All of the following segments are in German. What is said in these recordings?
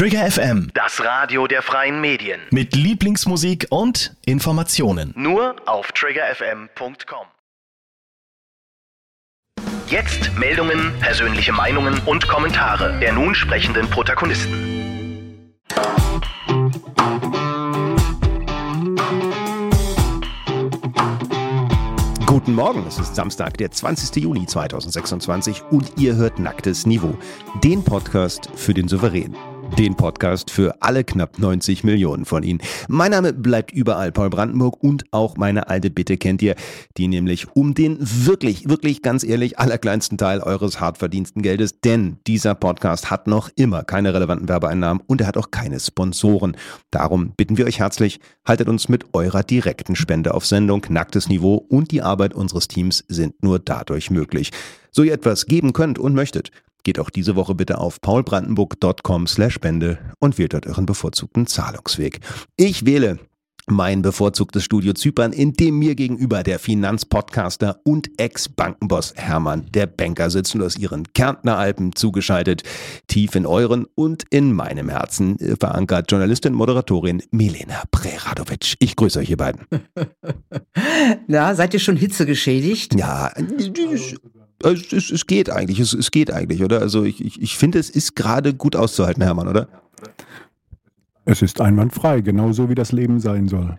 Trigger FM, Das Radio der freien Medien. mit Lieblingsmusik und Informationen. Nur auf triggerfm.com. Jetzt Meldungen, persönliche Meinungen und Kommentare der nun sprechenden Protagonisten. Guten Morgen, es ist Samstag, der 20. Juni 2026 und ihr hört Nacktes Niveau, den Podcast für den Souverän. Den Podcast für alle knapp 90 Millionen von Ihnen. Mein Name bleibt überall Paul Brandenburg und auch meine alte Bitte kennt ihr, die nämlich um den wirklich ganz ehrlich allerkleinsten Teil eures hart verdiensten Geldes, denn dieser Podcast hat noch immer keine relevanten Werbeeinnahmen und er hat auch keine Sponsoren. Darum bitten wir euch herzlich, haltet uns mit eurer direkten Spende auf Sendung. Nacktes Niveau und die Arbeit unseres Teams sind nur dadurch möglich. So ihr etwas geben könnt und möchtet, geht auch diese Woche bitte auf paulbrandenburg.com/Spende und wählt dort euren bevorzugten Zahlungsweg. Ich wähle mein bevorzugtes Studio Zypern, in dem mir gegenüber der Finanzpodcaster und Ex-Bankenboss Hermann der Banker sitzen und aus ihren Kärntner Alpen zugeschaltet, tief in euren und in meinem Herzen verankert Journalistin, Moderatorin Milena Preradovic. Ich grüße euch, ihr beiden. Na, seid ihr schon hitzegeschädigt? Ja, es geht eigentlich, es geht eigentlich, oder? Also ich finde, es ist gerade gut auszuhalten, Hermann, oder? Es ist einwandfrei, genauso wie das Leben sein soll.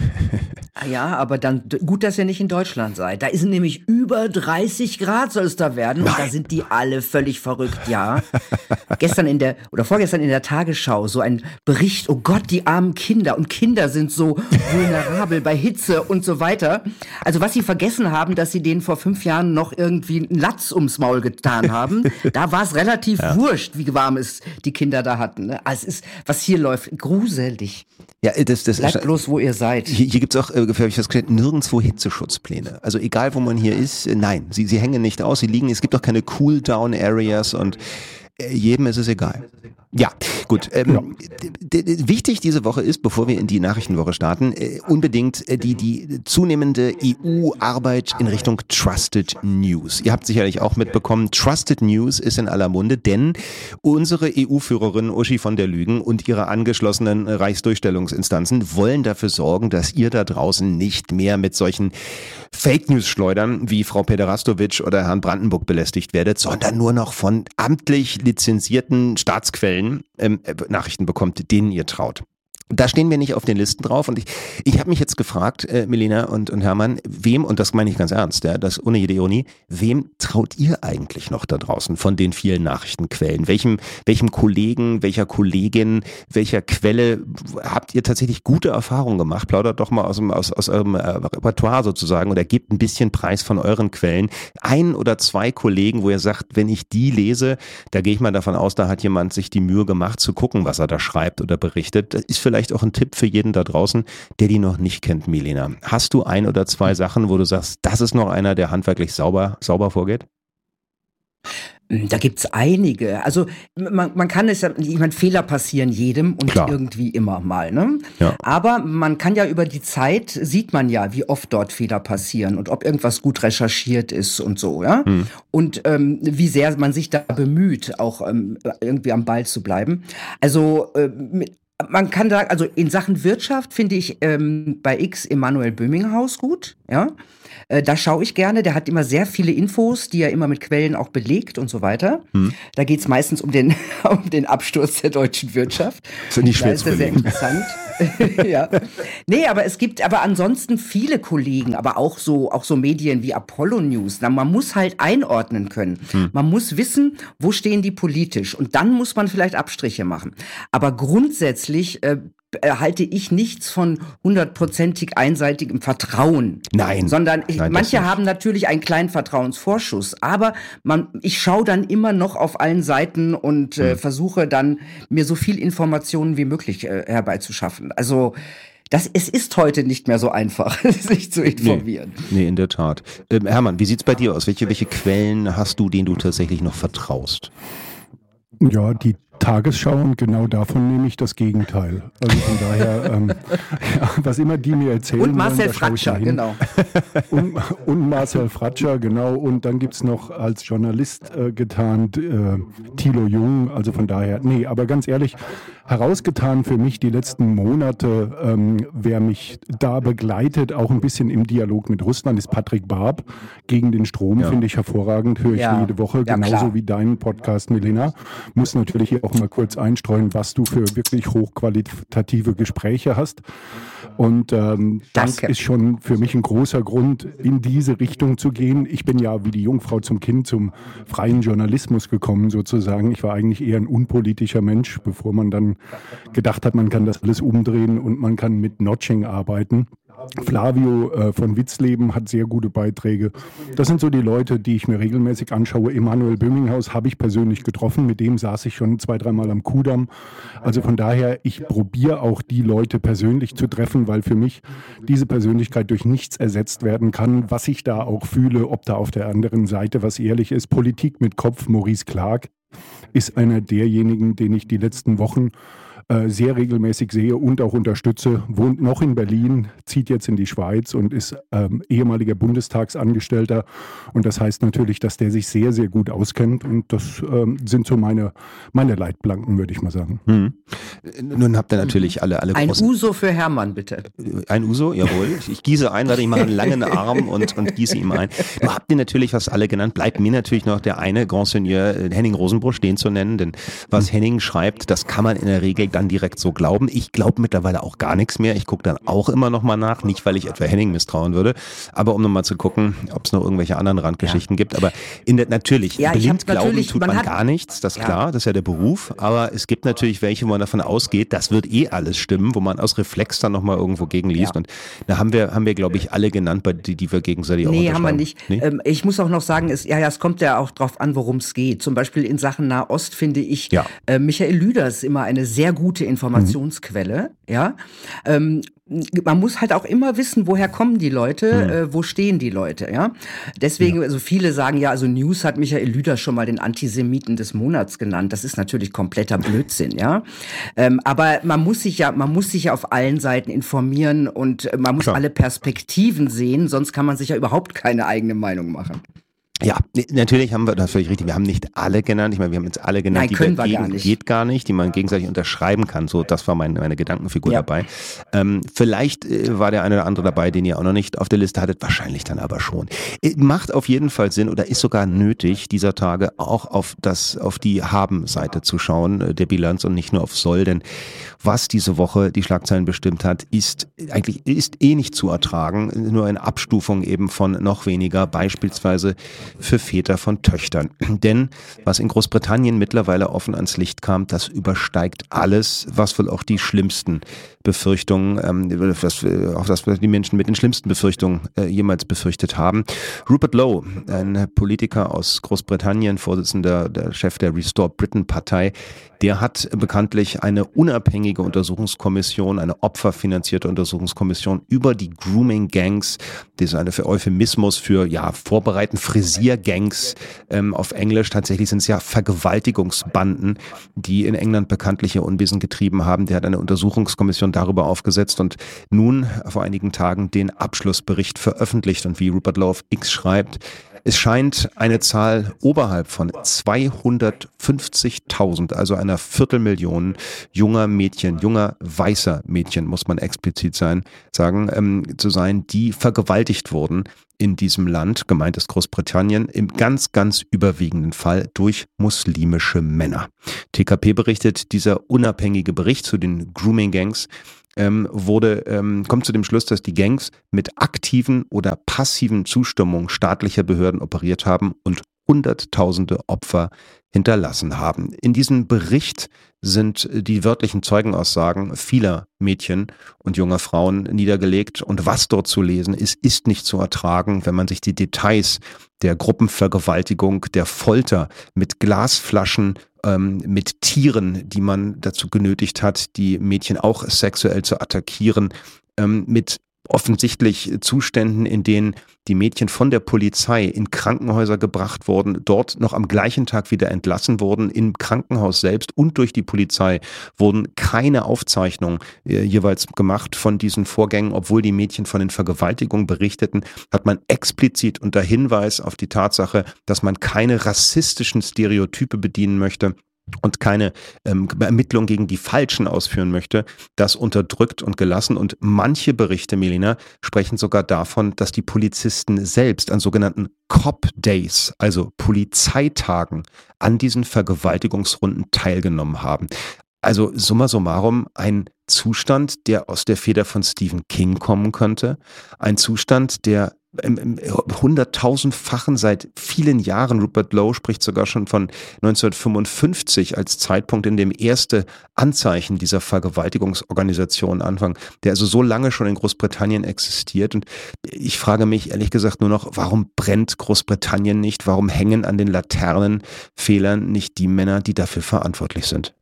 Ja, aber dann gut, dass ihr nicht in Deutschland seid. Da ist nämlich über 30 Grad soll es da werden und da sind die alle völlig verrückt, ja. Vorgestern in der Tagesschau so ein Bericht, oh Gott, die armen Kinder und Kinder sind so vulnerabel bei Hitze und so weiter. Also was sie vergessen haben, dass sie denen vor 5 Jahren noch irgendwie einen Latz ums Maul getan haben, da war es relativ wurscht, wie warm es die Kinder da hatten. Ne? Also es ist, was hier läuft, gruselig. Ja, das Bleibt bloß, wo ihr seid. Hier gibt es auch, habe ich festgestellt, nirgendwo Hitzeschutzpläne. Also egal, wo man hier ist, nein, sie hängen nicht aus, sie liegen, es gibt auch keine Cool-Down-Areas und jedem ist es egal. Ja, gut. Wichtig diese Woche ist, bevor wir in die Nachrichtenwoche starten, unbedingt die zunehmende EU-Arbeit in Richtung Trusted News. Ihr habt sicherlich auch mitbekommen, Trusted News ist in aller Munde, denn unsere EU-Führerin Uschi von der Leyen und ihre angeschlossenen Reichsdurchstellungsinstanzen wollen dafür sorgen, dass ihr da draußen nicht mehr mit solchen Fake News schleudern, wie Frau Pederastovic oder Herrn Brandenburg belästigt werdet, sondern nur noch von amtlich lizenzierten Staatsquellen Nachrichten bekommt, denen ihr traut. Da stehen wir nicht auf den Listen drauf und ich habe mich jetzt gefragt, Milena und Hermann, wem, und das meine ich ganz ernst, ja, das ohne jede Ironie, wem traut ihr eigentlich noch da draußen von den vielen Nachrichtenquellen? Welchem Kollegen, welcher Kollegin, welcher Quelle habt ihr tatsächlich gute Erfahrungen gemacht? Plaudert doch mal aus eurem Repertoire sozusagen oder gebt ein bisschen Preis von euren Quellen. 1 oder 2 Kollegen, wo ihr sagt, wenn ich die lese, da gehe ich mal davon aus, da hat jemand sich die Mühe gemacht zu gucken, was er da schreibt oder berichtet. Das ist vielleicht auch ein Tipp für jeden da draußen, der die noch nicht kennt, Milena. Hast du 1 oder 2 Sachen, wo du sagst, das ist noch einer, der handwerklich sauber vorgeht? Da gibt's einige. Also man kann es, ich meine, Fehler passieren jedem und Klar. irgendwie immer mal, ne? Ja. Aber man kann ja über die Zeit, sieht man ja, wie oft dort Fehler passieren und ob irgendwas gut recherchiert ist und so, ja? Und wie sehr man sich da bemüht, auch irgendwie am Ball zu bleiben. Also man kann sagen, also in Sachen Wirtschaft finde ich bei X Emanuel Böminghaus gut, ja. Da schaue ich gerne, der hat immer sehr viele Infos, die er immer mit Quellen auch belegt und so weiter. Da geht's meistens um den Absturz der deutschen Wirtschaft. Das ist nicht schwer zu Da ist er sehr belegen. interessant. Ja. Nee, aber es gibt aber ansonsten viele Kollegen, aber auch so Medien wie Apollo News. Na, man muss halt einordnen können. Man muss wissen, wo stehen die politisch. Und dann muss man vielleicht Abstriche machen. Aber grundsätzlich halte ich nichts von 100%ig einseitigem Vertrauen. Nein. Sondern Nein, manche haben natürlich einen kleinen Vertrauensvorschuss, aber ich schaue dann immer noch auf allen Seiten und versuche dann, mir so viel Informationen wie möglich herbeizuschaffen. Also es ist heute nicht mehr so einfach, sich zu informieren. Nee, in der Tat. Hermann, wie sieht's bei dir aus? Welche Quellen hast du, denen du tatsächlich noch vertraust? Ja, die Tagesschau und genau davon nehme ich das Gegenteil. Also von daher, was immer die mir erzählen. Und Marcel wollen, Fratscher, genau. Und Marcel Fratscher, genau. Und dann gibt es noch als Journalist getarnt Thilo Jung. Also von daher, nee, aber ganz ehrlich, herausgetan für mich die letzten Monate, wer mich da begleitet, auch ein bisschen im Dialog mit Russland, ist Patrick Barb. Gegen den Strom finde ich hervorragend, höre ich jede Woche, genauso klar. Wie deinen Podcast, Milena. Muss natürlich hier auch mal kurz einstreuen, was du für wirklich hochqualitative Gespräche hast. Und das ist schon für mich ein großer Grund, in diese Richtung zu gehen. Ich bin ja wie die Jungfrau zum Kind zum freien Journalismus gekommen sozusagen. Ich war eigentlich eher ein unpolitischer Mensch, bevor man dann gedacht hat, man kann das alles umdrehen und man kann mit Notching arbeiten. Flavio von Witzleben hat sehr gute Beiträge. Das sind so die Leute, die ich mir regelmäßig anschaue. Emanuel Böminghaus habe ich persönlich getroffen. Mit dem saß ich schon 2-3 Mal am Kudamm. Also von daher, ich probiere auch die Leute persönlich zu treffen, weil für mich diese Persönlichkeit durch nichts ersetzt werden kann. Was ich da auch fühle, ob da auf der anderen Seite was ehrlich ist. Politik mit Kopf, Maurice Clark ist einer derjenigen, den ich die letzten Wochen sehr regelmäßig sehe und auch unterstütze, wohnt noch in Berlin, zieht jetzt in die Schweiz und ist ehemaliger Bundestagsangestellter. Und das heißt natürlich, dass der sich sehr, sehr gut auskennt. Und das sind so meine Leitplanken, würde ich mal sagen. Nun habt ihr natürlich alle ein großen... Ein Uso für Hermann, bitte. Ein Uso, jawohl. Ich gieße ein, warte, ich mache einen langen Arm und gieße ihm ein. Du habt ihr natürlich fast alle genannt. Bleibt mir natürlich noch der eine Grand Seigneur Henning Rosenbruch stehen zu nennen. Denn was Henning schreibt, das kann man in der Regel dann direkt so glauben. Ich glaube mittlerweile auch gar nichts mehr. Ich gucke dann auch immer noch mal nach. Nicht, weil ich etwa Henning misstrauen würde, aber um nochmal zu gucken, ob es noch irgendwelche anderen Randgeschichten gibt. Aber natürlich, blind glauben tut man gar nichts. Das ist klar, das ist ja der Beruf. Aber es gibt natürlich welche, wo man davon ausgeht, das wird alles stimmen, wo man aus Reflex dann nochmal irgendwo gegenliest. Und da haben wir, glaube ich, alle genannt, die wir gegenseitig auch unterschreiben. Nee, haben wir nicht. Nee? Ich muss auch noch sagen, es kommt ja auch drauf an, worum es geht. Zum Beispiel in Sachen Nahost finde ich Michael Lüders immer eine sehr gute Informationsquelle, man muss halt auch immer wissen, woher kommen die Leute, wo stehen die Leute, Deswegen, also viele sagen also News hat Michael Lüders schon mal den Antisemiten des Monats genannt. Das ist natürlich kompletter Blödsinn, aber man muss sich ja auf allen Seiten informieren und man muss alle Perspektiven sehen, sonst kann man sich ja überhaupt keine eigene Meinung machen. Ja, natürlich haben wir, das völlig richtig, wir haben nicht alle genannt, ich meine, wir haben jetzt alle genannt, geht gar nicht, die man gegenseitig unterschreiben kann, so, das war meine Gedankenfigur dabei. Vielleicht war der eine oder andere dabei, den ihr auch noch nicht auf der Liste hattet, wahrscheinlich dann aber schon. Macht auf jeden Fall Sinn oder ist sogar nötig, dieser Tage auch auf die Haben-Seite zu schauen, der Bilanz und nicht nur auf Soll, denn was diese Woche die Schlagzeilen bestimmt hat, ist nicht zu ertragen, nur eine Abstufung eben von noch weniger, beispielsweise für Väter von Töchtern. Denn was in Großbritannien mittlerweile offen ans Licht kam, das übersteigt alles, was wohl auch die schlimmsten Befürchtungen, auch das die Menschen mit den schlimmsten Befürchtungen jemals befürchtet haben. Rupert Lowe, ein Politiker aus Großbritannien, Vorsitzender, der Chef der Restore Britain Partei, der hat bekanntlich eine unabhängige Untersuchungskommission, eine opferfinanzierte Untersuchungskommission über die Grooming-Gangs, das ist ein Euphemismus für vorbereiten Frisiergangs auf Englisch. Tatsächlich sind es Vergewaltigungsbanden, die in England bekanntlich ihr Unwesen getrieben haben. Der hat eine Untersuchungskommission darüber aufgesetzt und nun vor einigen Tagen den Abschlussbericht veröffentlicht. Und wie Rupert Lowe auf X schreibt, es scheint eine Zahl oberhalb von 250.000, also einer Viertelmillion junger weißer Mädchen, muss man explizit sagen, zu sein, die vergewaltigt wurden in diesem Land, gemeint ist Großbritannien, im ganz, ganz überwiegenden Fall durch muslimische Männer. TKP berichtet, dieser unabhängige Bericht zu den Grooming-Gangs kommt zu dem Schluss, dass die Gangs mit aktiven oder passiven Zustimmung staatlicher Behörden operiert haben und Hunderttausende Opfer hinterlassen haben. In diesem Bericht sind die wörtlichen Zeugenaussagen vieler Mädchen und junger Frauen niedergelegt. Und was dort zu lesen ist nicht zu ertragen, wenn man sich die Details der Gruppenvergewaltigung, der Folter mit Glasflaschen, mit Tieren, die man dazu genötigt hat, die Mädchen auch sexuell zu attackieren, mit offensichtlich Zuständen, in denen die Mädchen von der Polizei in Krankenhäuser gebracht wurden, dort noch am gleichen Tag wieder entlassen wurden, im Krankenhaus selbst und durch die Polizei wurden keine Aufzeichnungen jeweils gemacht von diesen Vorgängen, obwohl die Mädchen von den Vergewaltigungen berichteten, hat man explizit unter Hinweis auf die Tatsache, dass man keine rassistischen Stereotype bedienen möchte und keine Ermittlung gegen die Falschen ausführen möchte, das unterdrückt und gelassen. Und manche Berichte, Melina, sprechen sogar davon, dass die Polizisten selbst an sogenannten Cop Days, also Polizeitagen, an diesen Vergewaltigungsrunden teilgenommen haben. Also summa summarum ein Zustand, der aus der Feder von Stephen King kommen könnte, ein Zustand, der im 100.000-fachen seit vielen Jahren, Rupert Lowe spricht sogar schon von 1955 als Zeitpunkt, in dem erste Anzeichen dieser Vergewaltigungsorganisation anfangen, der also so lange schon in Großbritannien existiert. Und ich frage mich ehrlich gesagt nur noch, warum brennt Großbritannien nicht? Warum hängen an den Laternenpfählern nicht die Männer, die dafür verantwortlich sind?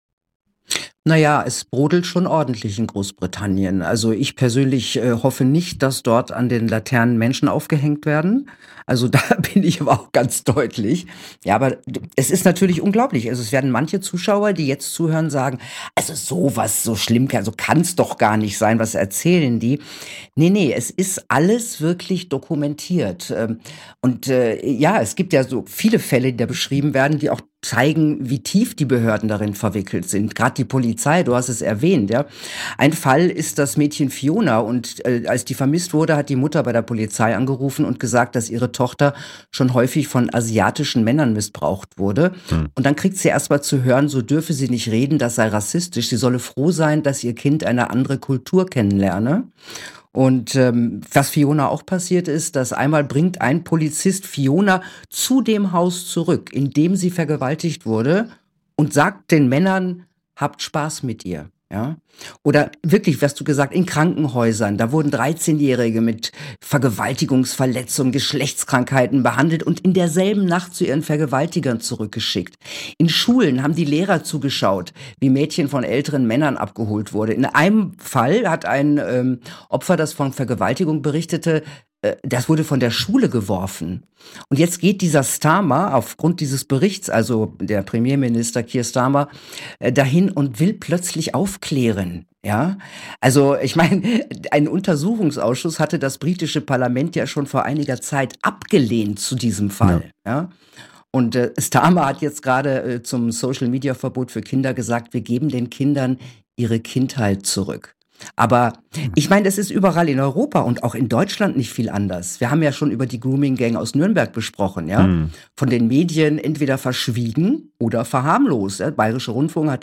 Naja, es brodelt schon ordentlich in Großbritannien. Also ich persönlich hoffe nicht, dass dort an den Laternen Menschen aufgehängt werden. Also da bin ich aber auch ganz deutlich. Ja, aber es ist natürlich unglaublich. Also es werden manche Zuschauer, die jetzt zuhören, sagen, also sowas, so schlimm, also kann es doch gar nicht sein, was erzählen die? Nee, es ist alles wirklich dokumentiert. Und ja, es gibt ja so viele Fälle, die da beschrieben werden, die auch zeigen, wie tief die Behörden darin verwickelt sind. Gerade die Polizei, du hast es erwähnt, ja. Ein Fall ist das Mädchen Fiona und als die vermisst wurde, hat die Mutter bei der Polizei angerufen und gesagt, dass ihre Tochter schon häufig von asiatischen Männern missbraucht wurde. Und dann kriegt sie erst mal zu hören, so dürfe sie nicht reden, das sei rassistisch. Sie solle froh sein, dass ihr Kind eine andere Kultur kennenlerne. Und was Fiona auch passiert ist, dass einmal bringt ein Polizist Fiona zu dem Haus zurück, in dem sie vergewaltigt wurde und sagt den Männern, habt Spaß mit ihr. Ja? Oder wirklich, was du gesagt, in Krankenhäusern, da wurden 13-Jährige mit Vergewaltigungsverletzungen, Geschlechtskrankheiten behandelt und in derselben Nacht zu ihren Vergewaltigern zurückgeschickt. In Schulen haben die Lehrer zugeschaut, wie Mädchen von älteren Männern abgeholt wurde. In einem Fall hat ein Opfer, das von Vergewaltigung berichtete, das wurde von der Schule geworfen. Und jetzt geht dieser Starmer aufgrund dieses Berichts, also der Premierminister Keir Starmer, dahin und will plötzlich aufklären. Ja, also ich meine, ein Untersuchungsausschuss hatte das britische Parlament ja schon vor einiger Zeit abgelehnt zu diesem Fall. Ja. Und Starmer hat jetzt gerade zum Social-Media-Verbot für Kinder gesagt, wir geben den Kindern ihre Kindheit zurück. Aber ich meine, es ist überall in Europa und auch in Deutschland nicht viel anders. Wir haben ja schon über die Grooming-Gang aus Nürnberg besprochen, ja. Von den Medien entweder verschwiegen oder verharmlost. Der Bayerische Rundfunk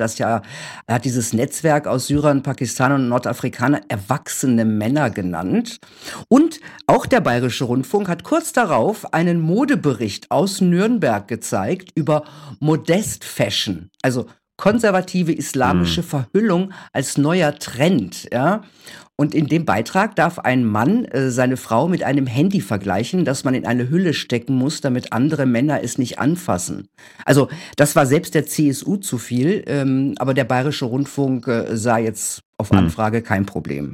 hat dieses Netzwerk aus Syrern, Pakistanern und Nordafrikanern erwachsene Männer genannt. Und auch der Bayerische Rundfunk hat kurz darauf einen Modebericht aus Nürnberg gezeigt über Modest Fashion. Also konservative islamische Verhüllung als neuer Trend, ja. Und in dem Beitrag darf ein Mann seine Frau mit einem Handy vergleichen, das man in eine Hülle stecken muss, damit andere Männer es nicht anfassen. Also das war selbst der CSU zu viel, aber der Bayerische Rundfunk sah jetzt auf Anfrage kein Problem.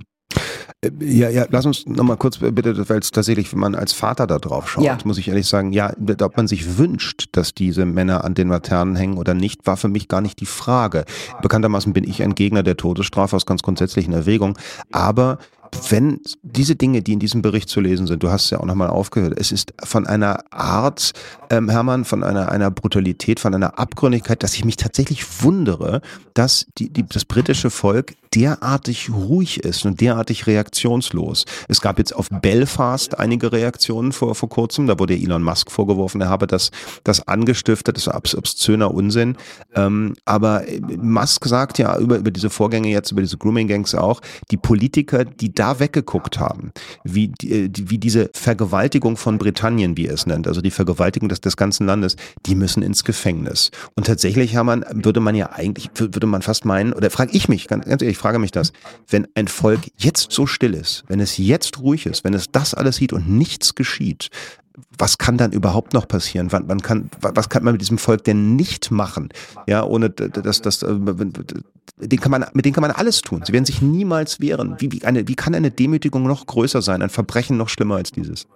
Ja, lass uns nochmal kurz bitte, weil es tatsächlich, wenn man als Vater da drauf schaut, muss ich ehrlich sagen, ja, ob man sich wünscht, dass diese Männer an den Laternen hängen oder nicht, war für mich gar nicht die Frage. Bekanntermaßen bin ich ein Gegner der Todesstrafe aus ganz grundsätzlichen Erwägungen, aber wenn diese Dinge, die in diesem Bericht zu lesen sind, du hast es ja auch nochmal aufgehört, es ist von einer Art, Hermann, von einer Brutalität, von einer Abgründigkeit, dass ich mich tatsächlich wundere, dass das britische Volk derartig ruhig ist und derartig reaktionslos. Es gab jetzt auf Belfast einige Reaktionen vor kurzem, da wurde Elon Musk vorgeworfen, er habe das angestiftet, das war obszöner Unsinn. Aber Musk sagt ja über diese Vorgänge jetzt, über diese Grooming-Gangs auch, die Politiker, die da weggeguckt haben, wie diese Vergewaltigung von Britannien, wie er es nennt, also die Vergewaltigung des ganzen Landes, die müssen ins Gefängnis. Und tatsächlich, Hermann, würde man fast meinen, oder frage ich mich, ganz ehrlich, frage mich das, wenn ein Volk jetzt so still ist, wenn es jetzt ruhig ist, wenn es das alles sieht und nichts geschieht, was kann dann überhaupt noch passieren? Was kann man mit diesem Volk denn nicht machen? Ja, ohne mit denen kann man alles tun. Sie werden sich niemals wehren. Wie kann eine Demütigung noch größer sein? Ein Verbrechen noch schlimmer als dieses?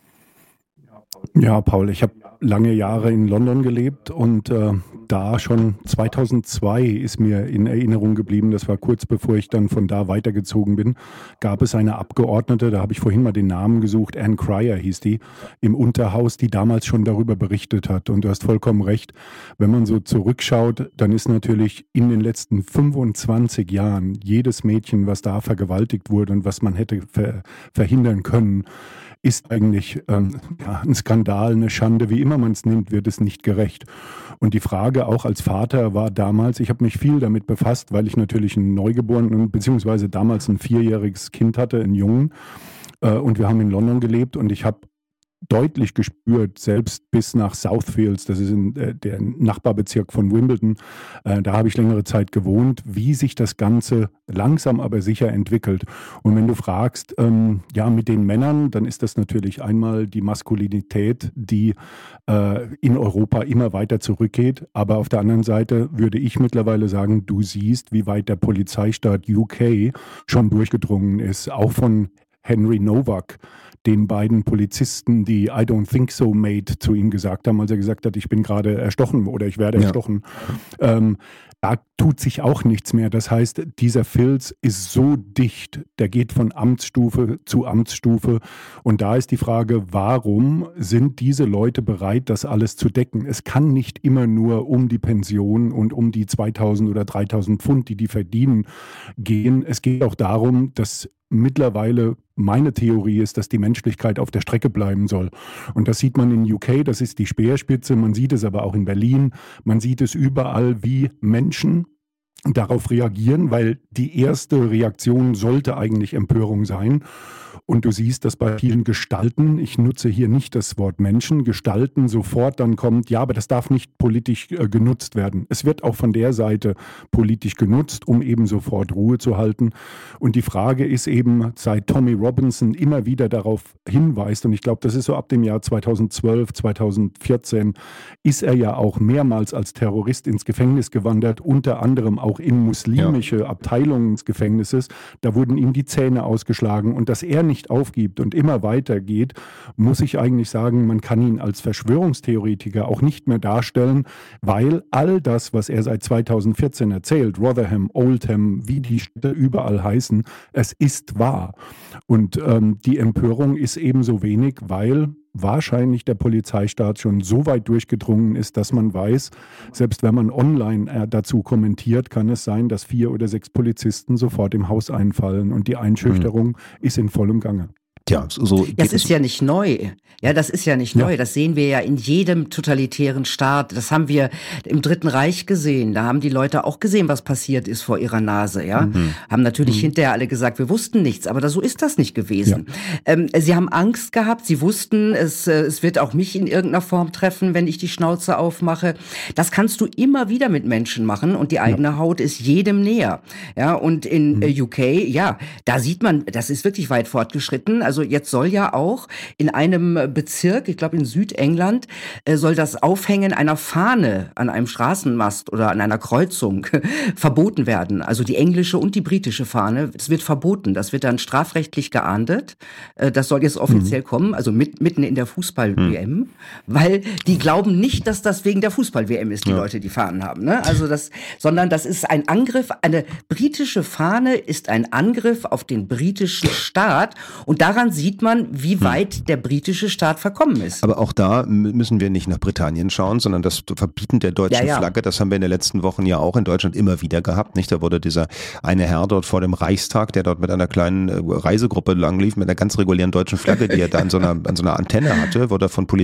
Ja, Paul, ich habe lange Jahre in London gelebt und da schon 2002 ist mir in Erinnerung geblieben, das war kurz bevor ich dann von da weitergezogen bin, gab es eine Abgeordnete, da habe ich vorhin mal den Namen gesucht, Ann Cryer hieß die, im Unterhaus, die damals schon darüber berichtet hat. Und du hast vollkommen recht, wenn man so zurückschaut, dann ist natürlich in den letzten 25 Jahren jedes Mädchen, was da vergewaltigt wurde und was man hätte verhindern können, ist eigentlich ein Skandal, eine Schande, wie immer man es nimmt, wird es nicht gerecht. Und die Frage auch als Vater war damals, ich habe mich viel damit befasst, weil ich natürlich einen Neugeborenen, beziehungsweise damals ein 4-jähriges Kind hatte, einen Jungen, und wir haben in London gelebt und ich habe deutlich gespürt, selbst bis nach Southfields, das ist der Nachbarbezirk von Wimbledon, da habe ich längere Zeit gewohnt, wie sich das Ganze langsam aber sicher entwickelt. Und wenn du fragst, mit den Männern, dann ist das natürlich einmal die Maskulinität, die in Europa immer weiter zurückgeht. Aber auf der anderen Seite würde ich mittlerweile sagen, du siehst, wie weit der Polizeistaat UK schon durchgedrungen ist, auch von Henry Novak, den beiden Polizisten, die I don't think so mate zu ihm gesagt haben, als er gesagt hat, ich bin gerade erstochen oder ich werde erstochen. Da tut sich auch nichts mehr. Das heißt, dieser Filz ist so dicht, der geht von Amtsstufe zu Amtsstufe. Und da ist die Frage, warum sind diese Leute bereit, das alles zu decken? Es kann nicht immer nur um die Pension und um die 2.000 oder 3.000 Pfund, die verdienen, gehen. Es geht auch darum, dass mittlerweile meine Theorie ist, dass die Menschlichkeit auf der Strecke bleiben soll. Und das sieht man in UK, das ist die Speerspitze, man sieht es aber auch in Berlin, man sieht es überall, wie Menschen darauf reagieren, weil die erste Reaktion sollte eigentlich Empörung sein. Und du siehst, dass bei vielen Gestalten, ich nutze hier nicht das Wort Menschen, Gestalten sofort dann kommt, ja, aber das darf nicht politisch genutzt werden. Es wird auch von der Seite politisch genutzt, um eben sofort Ruhe zu halten. Und die Frage ist eben, seit Tommy Robinson immer wieder darauf hinweist, und ich glaube, das ist so ab dem Jahr 2012, 2014, ist er ja auch mehrmals als Terrorist ins Gefängnis gewandert, unter anderem auch in muslimische Abteilungen des Gefängnisses. Da wurden ihm die Zähne ausgeschlagen und dass er nicht aufgibt und immer weitergeht, muss ich eigentlich sagen, man kann ihn als Verschwörungstheoretiker auch nicht mehr darstellen, weil all das, was er seit 2014 erzählt, Rotherham, Oldham, wie die Städte überall heißen, es ist wahr. Und die Empörung ist ebenso wenig, weil wahrscheinlich der Polizeistaat schon so weit durchgedrungen ist, dass man weiß, selbst wenn man online dazu kommentiert, kann es sein, dass 4 oder 6 Polizisten sofort im Haus einfallen und die Einschüchterung ist in vollem Gange. Ja, das ist ja nicht neu. Ja, das ist ja nicht neu. Das sehen wir ja in jedem totalitären Staat. Das haben wir im Dritten Reich gesehen. Da haben die Leute auch gesehen, was passiert ist vor ihrer Nase. Ja, haben natürlich hinterher alle gesagt, wir wussten nichts. Aber so ist das nicht gewesen. Ja. Sie haben Angst gehabt. Sie wussten, es wird auch mich in irgendeiner Form treffen, wenn ich die Schnauze aufmache. Das kannst du immer wieder mit Menschen machen und die eigene Haut ist jedem näher. Ja, und in UK, da sieht man, das ist wirklich weit fortgeschritten. Also jetzt soll ja auch in einem Bezirk, ich glaube in Südengland, soll das Aufhängen einer Fahne an einem Straßenmast oder an einer Kreuzung verboten werden. Also die englische und die britische Fahne, es wird verboten. Das wird dann strafrechtlich geahndet. Das soll jetzt offiziell kommen, also mitten in der Fußball-WM, weil die glauben nicht, dass das wegen der Fußball-WM ist, die Leute, die Fahnen haben. Ne? Also sondern das ist ein Angriff, eine britische Fahne ist ein Angriff auf den britischen Staat und daran sieht man, wie weit der britische Staat verkommen ist. Aber auch da müssen wir nicht nach Britannien schauen, sondern das Verbieten der deutschen Flagge, das haben wir in den letzten Wochen ja auch in Deutschland immer wieder gehabt. Nicht? Da wurde dieser eine Herr dort vor dem Reichstag, der dort mit einer kleinen Reisegruppe langlief, mit einer ganz regulären deutschen Flagge, die er da an so einer Antenne hatte, wurde von Polizei